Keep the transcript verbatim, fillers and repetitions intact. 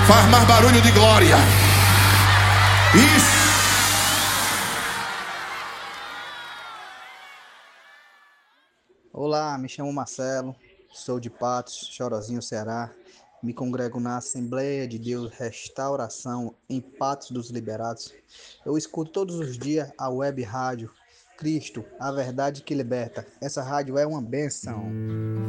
Faz mais barulho de glória. Isso. Olá, me chamo Marcelo, sou de Patos, Chorozinho, Ceará. Me congrego na Assembleia de Deus Restauração em Patos dos Liberados. Eu escuto todos os dias a web rádio Cristo, a verdade que liberta. Essa rádio é uma benção.